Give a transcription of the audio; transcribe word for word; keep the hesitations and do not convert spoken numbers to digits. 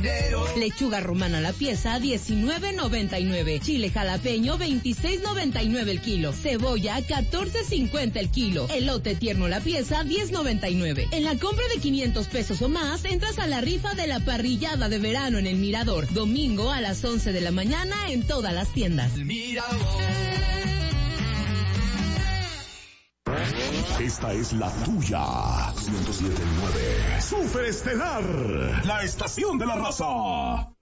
Lechuga romana a la pieza, diecinueve noventa y nueve. Chile jalapeño, veintiséis noventa y nueve el kilo. Cebolla, catorce cincuenta el kilo. Elote tierno a la pieza, diez noventa y nueve. En la compra de quinientos pesos o más, entras a la rifa de la parrillada de verano en el Mirador. Domingo a las once de la mañana en todas las tiendas. El Mirador. Esta es la tuya. ciento siete punto nueve. Superestelar, la estación de la raza.